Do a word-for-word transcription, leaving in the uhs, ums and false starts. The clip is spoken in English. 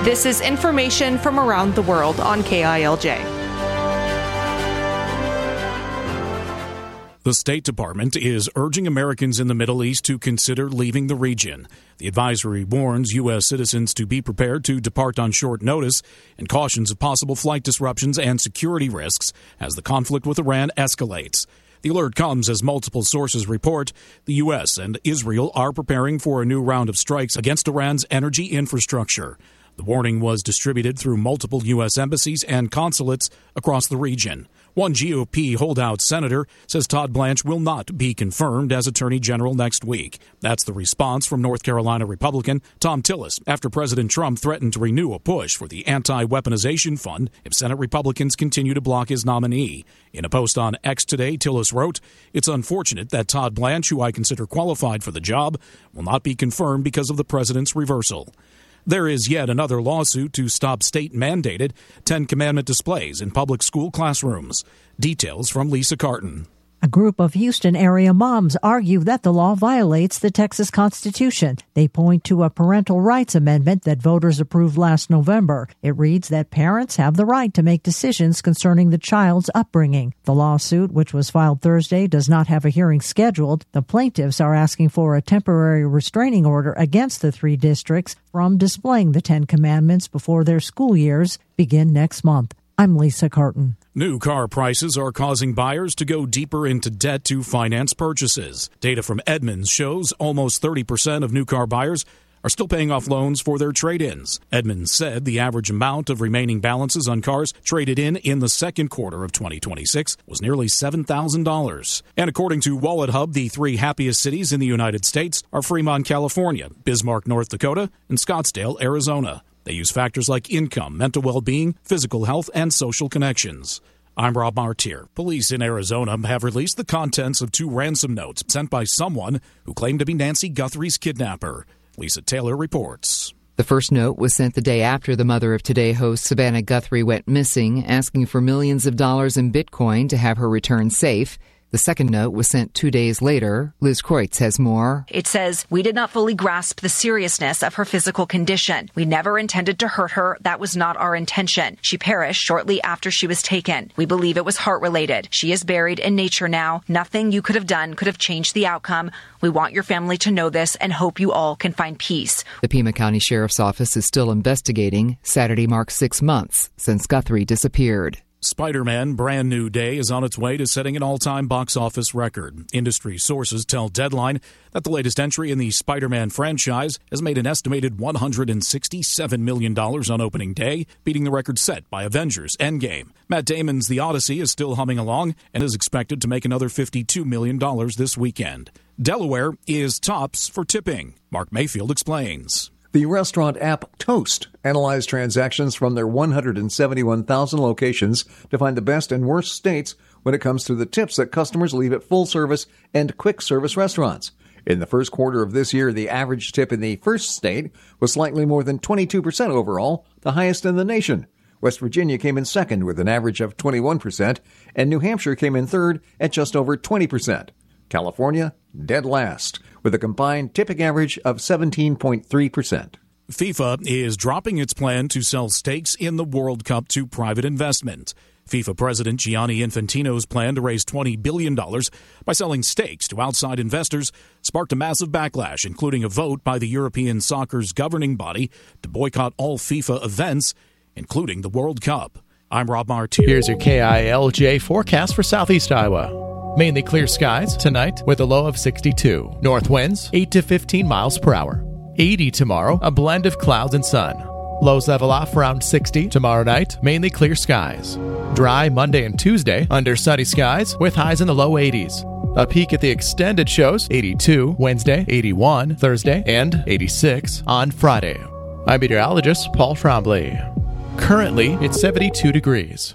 This is information from around the world on K I L J. The State Department is urging Americans in the Middle East to consider leaving the region. The advisory warns U S citizens to be prepared to depart on short notice and cautions of possible flight disruptions and security risks as the conflict with Iran escalates. The alert comes as multiple sources report the U S and Israel are preparing for a new round of strikes against Iran's energy infrastructure. The warning was distributed through multiple U S embassies and consulates across the region. One G O P holdout senator says Todd Blanche will not be confirmed as Attorney General next week. That's the response from North Carolina Republican Thom Tillis after President Trump threatened to renew a push for the anti-weaponization fund if Senate Republicans continue to block his nominee. In a post on X today, Tillis wrote, "It's unfortunate that Todd Blanche, who I consider qualified for the job, will not be confirmed because of the president's reversal." There is yet another lawsuit to stop state-mandated Ten Commandment displays in public school classrooms. Details from Lisa Carton. A group of Houston-area moms argue that the law violates the Texas Constitution. They point to a parental rights amendment that voters approved last November. It reads that parents have the right to make decisions concerning the child's upbringing. The lawsuit, which was filed Thursday, does not have a hearing scheduled. The plaintiffs are asking for a temporary restraining order against the three districts from displaying the Ten Commandments before their school years begin next month. I'm Lisa Carton. New car prices are causing buyers to go deeper into debt to finance purchases. Data from Edmunds shows almost thirty percent of new car buyers are still paying off loans for their trade-ins. Edmunds said the average amount of remaining balances on cars traded in in the second quarter of twenty twenty-six was nearly seven thousand dollars. And according to Wallet Hub, the three happiest cities in the United States are Fremont, California, Bismarck, North Dakota, and Scottsdale, Arizona. They use factors like income, mental well-being, physical health, and social connections. I'm Rob Martier. Police in Arizona have released the contents of two ransom notes sent by someone who claimed to be Nancy Guthrie's kidnapper. Lisa Taylor reports. The first note was sent the day after the Mother of Today host Savannah Guthrie went missing, asking for millions of dollars in Bitcoin to have her return safe. The second note was sent two days later. Liz Kreutz has more. It says, "We did not fully grasp the seriousness of her physical condition. We never intended to hurt her. That was not our intention. She perished shortly after she was taken. We believe it was heart-related. She is buried in nature now. Nothing you could have done could have changed the outcome. We want your family to know this and hope you all can find peace." The Pima County Sheriff's Office is still investigating. Saturday marks six months since Guthrie disappeared. Spider-Man Brand New Day is on its way to setting an all-time box office record. Industry sources tell Deadline that the latest entry in the Spider-Man franchise has made an estimated one hundred sixty-seven million dollars on opening day, beating the record set by Avengers Endgame. Matt Damon's The Odyssey is still humming along and is expected to make another fifty-two million dollars this weekend. Delaware is tops for tipping. Mark Mayfield explains. The restaurant app Toast analyzed transactions from their one hundred seventy-one thousand locations to find the best and worst states when it comes to the tips that customers leave at full-service and quick-service restaurants. In the first quarter of this year, the average tip in the first state was slightly more than twenty-two percent overall, the highest in the nation. West Virginia came in second with an average of twenty-one percent, and New Hampshire came in third at just over twenty percent. California, dead last, with a combined tipping average of seventeen point three percent. FIFA is dropping its plan to sell stakes in the World Cup to private investment. FIFA President Gianni Infantino's plan to raise twenty billion dollars by selling stakes to outside investors sparked a massive backlash, including a vote by the European soccer's governing body to boycott all FIFA events, including the World Cup. I'm Rob Martier. Here's your K I L J forecast for Southeast Iowa. Mainly clear skies tonight with a low of sixty-two. North winds eight to fifteen miles per hour. eighty tomorrow, a blend of clouds and sun. Lows level off around sixty. Tomorrow night, mainly clear skies. Dry Monday and Tuesday, under sunny skies with highs in the low eighties. A peak at the extended shows, eighty-two Wednesday, eighty-one Thursday, and eighty-six on Friday. I'm meteorologist Paul Trombley. Currently, it's seventy-two degrees.